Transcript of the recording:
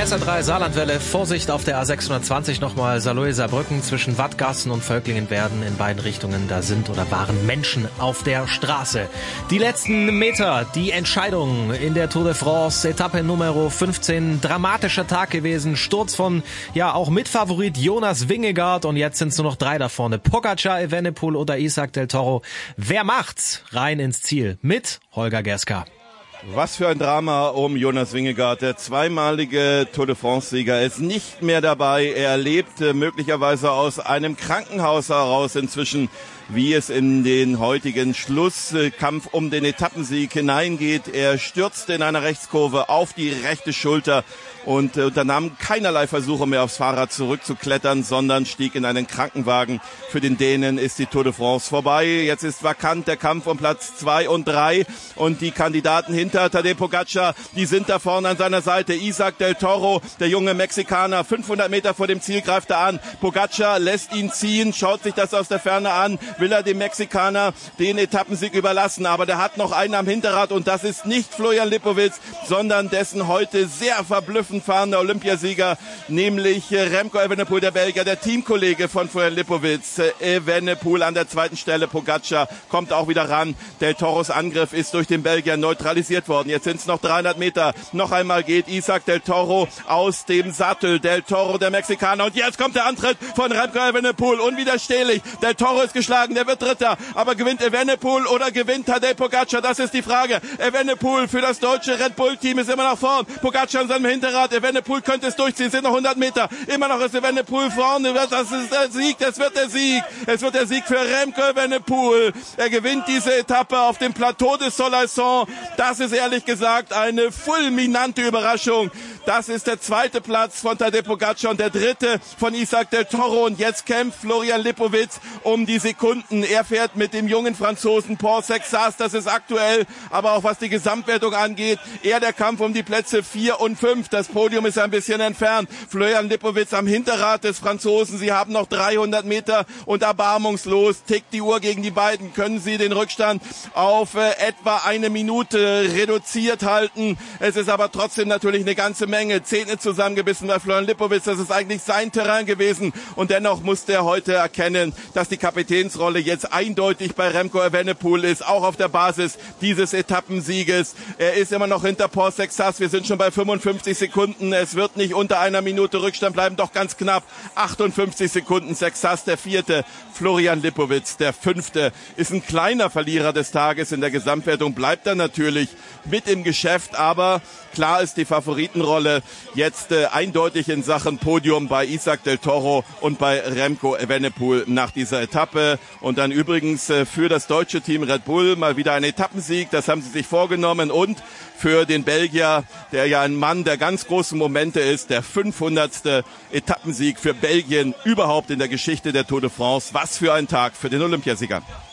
SR3 Saarlandwelle, Vorsicht auf der A620 nochmal Saarlouis-Saarbrücken zwischen Wattgassen und Völklingen-Werden in beiden Richtungen. Da sind oder waren Menschen auf der Straße. Die letzten Meter, die Entscheidung in der Tour de France, Etappe Nummer 15. Dramatischer Tag gewesen, Sturz von, ja, auch Mitfavorit Jonas Vingegaard und jetzt sind es nur noch 3 da vorne. Pogačar, Evenepoel oder Isaac del Toro. Wer macht's? Rein ins Ziel mit Holger Gerska. Was für ein Drama um Jonas Vingegaard. Der zweimalige Tour de France-Sieger ist nicht mehr dabei. Er lebt möglicherweise aus einem Krankenhaus heraus inzwischen, wie es in den heutigen Schlusskampf um den Etappensieg hineingeht. Er stürzte in einer Rechtskurve auf die rechte Schulter und unternahm keinerlei Versuche mehr aufs Fahrrad zurückzuklettern, sondern stieg in einen Krankenwagen. Für den Dänen ist die Tour de France vorbei. Jetzt ist vakant der Kampf um Platz 2 und 3 und die Kandidaten hinter Tadej Pogačar, die sind da vorne an seiner Seite. Isaac del Toro, der junge Mexikaner, 500 Meter vor dem Ziel greift er an. Pogačar lässt ihn ziehen, schaut sich das aus der Ferne an, will er dem Mexikaner den Etappensieg überlassen, aber der hat noch einen am Hinterrad und das ist nicht Florian Lipowitz, sondern dessen heute sehr verblüffend fahrender Olympiasieger, nämlich Remco Evenepoel, der Belgier, der Teamkollege von Florian Lipowitz. Evenepoel an der zweiten Stelle, Pogačar kommt auch wieder ran. Del Toros Angriff ist durch den Belgier neutralisiert worden. Jetzt sind es noch 300 Meter. Noch einmal geht Isaac del Toro aus dem Sattel. Del Toro, der Mexikaner. Und jetzt kommt der Antritt von Remco Evenepoel. Unwiderstehlich. Del Toro ist geschlagen, der wird Dritter. Aber gewinnt Evenepoel oder gewinnt Tadej Pogačar? Das ist die Frage. Evenepoel für das deutsche Red Bull-Team ist immer noch vorn. Pogačar an seinem Hinterrad. Evenepoel könnte es durchziehen. Es sind noch 100 Meter. Immer noch ist Evenepoel vorne. Das ist der Sieg. Das wird der Sieg. Es wird der Sieg für Remco Evenepoel. Er gewinnt diese Etappe auf dem Plateau de Soleilson. Das ist ehrlich gesagt eine fulminante Überraschung. Das ist der zweite Platz von Tadej Pogačar und der dritte von Isaac del Toro. Und jetzt kämpft Florian Lipowitz um die Sekunden. Er fährt mit dem jungen Franzosen Paul Sexas. Das ist aktuell, aber auch was die Gesamtwertung angeht, eher der Kampf um die Plätze 4 und 5. Das Podium ist ein bisschen entfernt. Florian Lipowitz am Hinterrad des Franzosen. Sie haben noch 300 Meter und erbarmungslos tickt die Uhr gegen die beiden. Können sie den Rückstand auf etwa eine Minute reduziert halten. Es ist aber trotzdem natürlich eine ganze Menge. Zähne zusammengebissen bei Florian Lipowitz. Das ist eigentlich sein Terrain gewesen. Und dennoch musste er heute erkennen, dass die Kapitänsrolle jetzt eindeutig bei Remco Evenepoel ist. Auch auf der Basis dieses Etappensieges. Er ist immer noch hinter Paul Sexas. Wir sind schon bei 55 Sekunden. Es wird nicht unter einer Minute Rückstand bleiben. Doch ganz knapp. 58 Sekunden. Sexas der vierte. Florian Lipowitz der fünfte. Ist ein kleiner Verlierer des Tages in der Gesamtwertung. Bleibt er natürlich mit im Geschäft. Aber klar ist die Favoritenrolle jetzt eindeutig in Sachen Podium bei Isaac del Toro und bei Remco Evenepoel nach dieser Etappe. Und dann übrigens für das deutsche Team Red Bull mal wieder ein Etappensieg. Das haben sie sich vorgenommen. Und für den Belgier, der ja ein Mann der ganz großen Momente ist, der 500. Etappensieg für Belgien überhaupt in der Geschichte der Tour de France. Was für ein Tag für den Olympiasieger.